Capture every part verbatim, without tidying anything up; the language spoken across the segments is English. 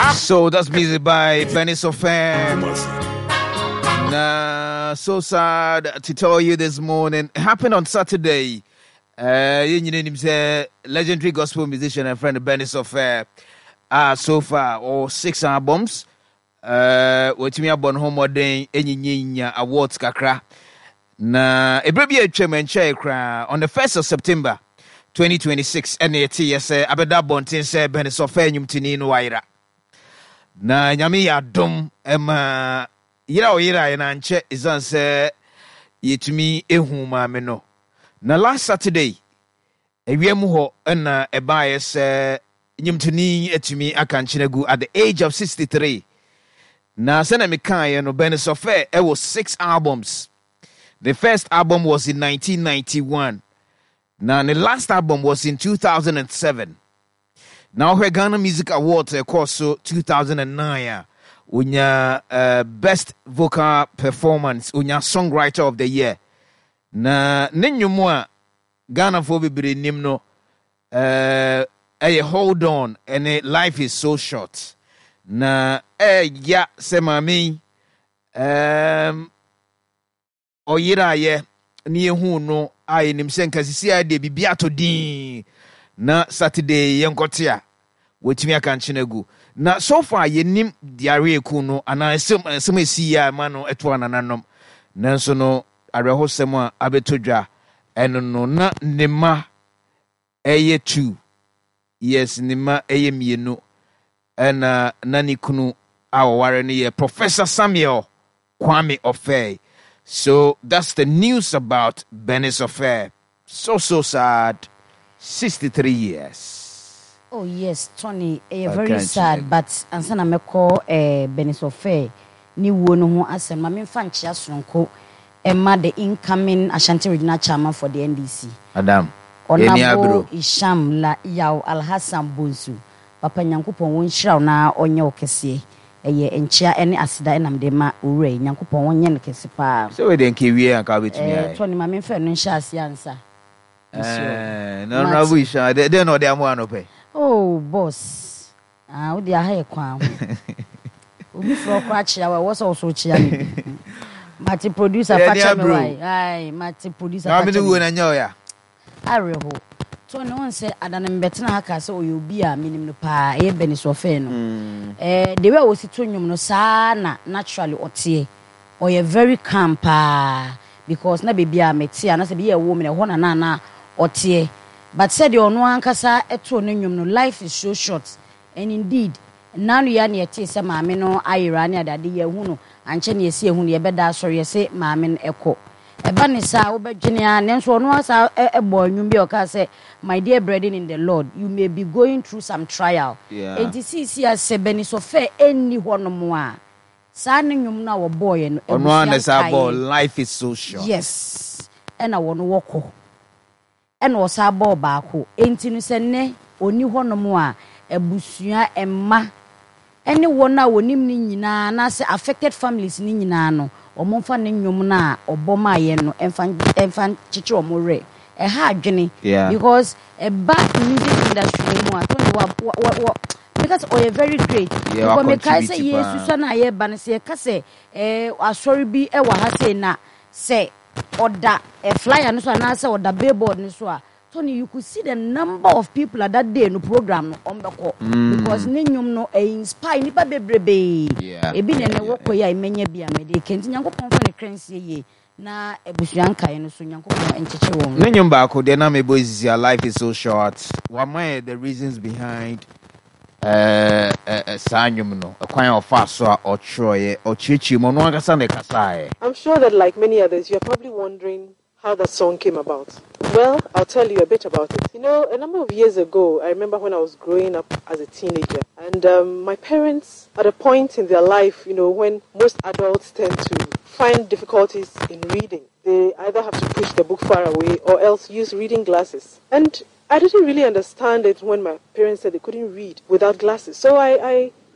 So that's music by Benny Sofan. Nah, so sad to tell you this morning. It happened on Saturday. Uh, you know him say legendary gospel musician and friend Benny Sofan. Ah, so far all six albums. Uh, what me abon homo den enyinya awards kakra. Na ebrebi atwem enche kra on the first of September twenty twenty-six. And it yes abeda bontin say Benny Sofan nyumtini no waira. Na nyame ya dom ema yira o yira na nche izan se yetumi ehu ma me no. Na last Saturday ewiem ho na eba yes nyumtini etumi akanchinagu at the age of sixty-three. Na sena me kan no Benny Sofan it was six albums. The first album was in nineteen ninety-one. Now the last album was in two thousand seven. Now her Ghana Music Awards of course so two thousand nine. Unya uh, best vocal performance, unya songwriter of the year. Na ninyumwa Ghana for be nimno uh a hold on and life is so short. Na eh ya sema mi um oyira ye ni ehu no ai nim senka sisi ade bibia to din na Saturday yenkotia wetimi aka nchinagu na so far yenim diare eku no ana sem sem esi ya ma no eto anananom nanso no arehosem a abetodwa eno no na nema eye two yes nema eye mienu ena nani kunu aware ne ye Professor Samuel Kwame Ofei. So that's the news about Benny Sofan. So, so sad. sixty-three years. Oh, yes, Tony. Eh, very sad. But, ansana me call eh, Benny Sofan. Ni wono ho asem. Mami fanchi asronko. Emma the incoming Ashanti Regional Chairman for the N D C. Adam. Onabo Isham la Yaw Alhassan Bonsu. Papa Nyankopon won shiraw na onye okese. Eye enchia ene asida enam de ma ure Nyankopon wonye ne kese pa. So we den ke wie anka betumi ai. Eh to ni ma me fe no nhia ase ansa. Eh no no abu isha de de no de amu anope. Oh boss. Ah wo de aha ye kwan. Obi fro kwa chia we wo so so chia ni. Mati producer facha me wai. Ai mati producer facha. Na me wo na nya ya. Areho. So no one say adanem betena haka say oyobi a minim no pa e Benny Sofan no eh the way o si to nwum no saa na naturally otie or very calm pa because na baby a meti na say be a woman e ho na na na otie but said you no ankasa eto no nwum no life is so short and indeed nanu ya na etie say maame no ayira na adade ya hu no anche na esi ehu no ye beda asori ye say maame no ekọ eba ni sa obedwene a nenso no asa ebo anwum bi o ka say my dear brethren in the Lord, you may be going through some trial. Yeah. And this is here say Benny Sofan any one more. Sa nwum na wo boy no. Ono life is so short. Yes. And I won woko. And was a ball baako. Enti no se ne oni hono mo a ebusua emma. Any one na wonim ni nyina na say affected families ni nyina no. Omomfa ne nwum na oboma ye no emfa emfa chichi omore. A hard journey, yeah. Because a bad music industry more. Because oh, you're very great. Yeah, because me kai say yes, Susana ye ban say ka say eh asori bi e wa ha say na say order a flyer no so na say order billboard no so a Tony, you could see the number of people at that day no program no ombeko mm. because ne nyum no e inspire nipa bebrebe. Yeah. E bi ne ne woko ya emenya bia me de kenti Nyankopon fa ne kransie ye. Na ebusuanka no so Nyankopon encheche won. Ne nyum ba ko de na me boys your life is so short. What are the reasons behind uh uh sanyum no akwan of so or troye or chichi mo no akasa ne kasa. I'm sure that like many others you're probably wondering how that song came about. Well, I'll tell you a bit about it. You know, a number of years ago, I remember when I was growing up as a teenager, and um, my parents, at a point in their life, you know, when most adults tend to find difficulties in reading, they either have to push the book far away or else use reading glasses. And I didn't really understand it when my parents said they couldn't read without glasses. So I, I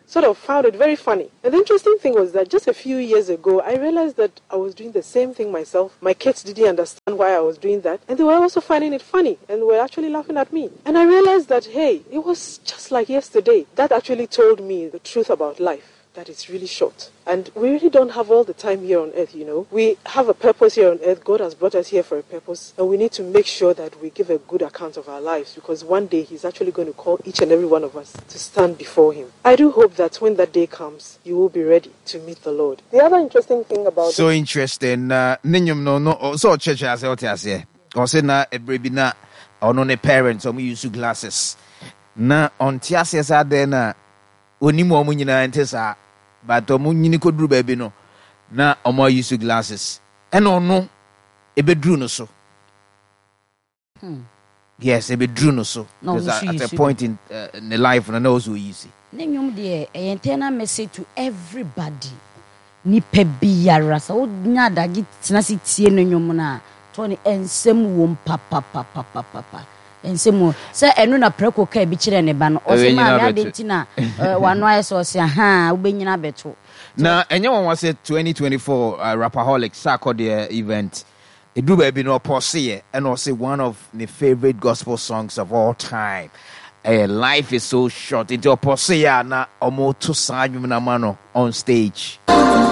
sort of found it very funny. And the interesting thing was that just a few years ago, I realized that I was doing the same thing myself. My kids didn't understand why I was doing that, and they were also finding it funny, and were actually laughing at me. And I realized that, hey, it was just like yesterday. That actually told me the truth about life. That it's really short. And we really don't have all the time here on earth, you know. We have a purpose here on earth. God has brought us here for a purpose. And we need to make sure that we give a good account of our lives, because one day he's actually going to call each and every one of us to stand before him. I do hope that when that day comes, you will be ready to meet the Lord. The other interesting thing about So it, interesting. Uh, Ninyum no no. So church as what I say. I say na a baby na or no ne parents or me use glasses. Na on tiases are there na onimu omu nyina ntesa. But omu nyini kodru baby no na omo use glasses. And ono ebe drew no so. Hmm. Yes, ebe drew no so. No, Because at, at a see. point in uh, in the life, and I know who you see. Nenyum de a internal message to everybody. Nipa biara sa wo nya adagi tenasi tie nenyum na to ne ensem wo papa papa papa papa. Ensem se enu na preko ka bi kire ne ba no. O se ma ya de ntina wano aye so se ha wo benyina beto. Now, anyone was it twenty twenty-four uh, Rapaholic Saturday event. It do baby no posse and also one of the favorite gospel songs of all time. Uh, life is so short. It's a posse na omo to sa on stage.